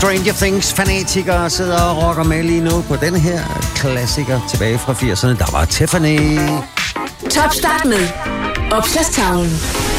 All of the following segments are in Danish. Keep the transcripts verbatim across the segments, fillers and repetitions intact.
Stranger Things-fanatikere sidder og rocker med lige nu på den her klassiker tilbage fra firserne. Der var Tiffany. Topstart med Opslagstavlen.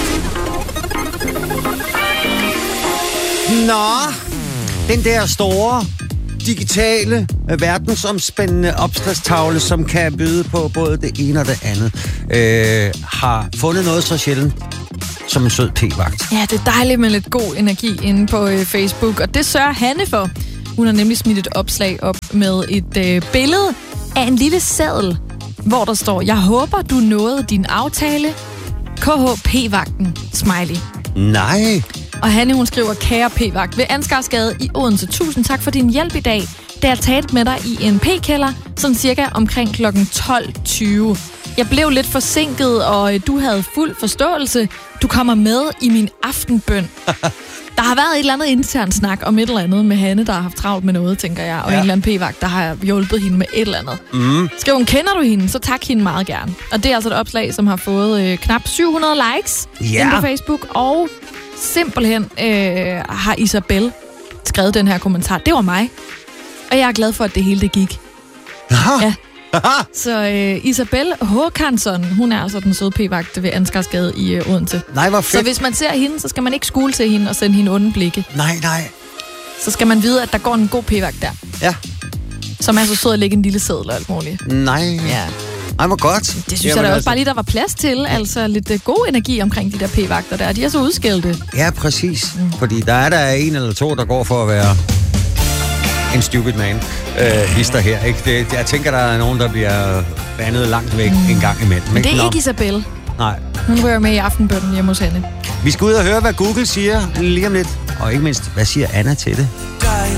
Nå, den der store, digitale, verdensomspændende opslagstavle, som kan byde på både det ene og det andet, øh, har fundet noget så sjældent som en sød p-vagt. Ja, det er dejligt med lidt god energi inde på øh, Facebook, og det sørger Hanne for. Hun har nemlig smidt et opslag op med et øh, billede af en lille seddel, hvor der står: jeg håber, du nåede din aftale. K H P-vagten. Smiley. Nej. Og Hanne, hun skriver: kære p-vagt ved Ansgarsgade i Odense. Tusind tak for din hjælp i dag, da jeg talte med dig i en p-kælder, sådan cirka omkring klokken tolv tyve. Jeg blev lidt forsinket, og du havde fuld forståelse. Du kommer med i min aftenbøn. Der har været et eller andet intern snak om et eller andet med Hanne, der har haft travlt med noget, tænker jeg. Og ja. En eller anden p-vagt, der har hjulpet hende med et eller andet. Mm. Skriv hun, kender du hende, så tak hende meget gerne. Og det er altså et opslag, som har fået øh, knap syv hundrede likes ja. inde på Facebook. Og simpelthen øh, har Isabel skrevet den her kommentar. Det var mig. Og jeg er glad for, at det hele det gik. Ja. Så øh, Isabel Håkansson, hun er altså den søde p-vagt ved Ansgarsgade i øh, Odense. Nej, hvor fedt. Så hvis man ser hende, så skal man ikke skule til hende og sende hende onde blikke. Nej, nej. Så skal man vide, at der går en god p-vagt der. Ja. Som er så sød at lægge en lille seddel og alt muligt. Nej. Ja. Ej, hvor godt. Det synes Jamen, jeg da også altså... bare lige, der var plads til. Altså lidt uh, god energi omkring de der p-vagter der. De er så udskældte. Ja, præcis. Mm. Fordi der er der en eller to, der går for at være en stupid man. Øh, hister her, ikke? Det, jeg tænker, der er nogen, der bliver bandet langt væk mm. en gang imellem. Men det er Nå. ikke Isabel. Nej. Hun rører med i aftenbønnen hjemme hos hende. Vi skal ud og høre, hvad Google siger lige om lidt. Og ikke mindst, hvad siger Anna til det?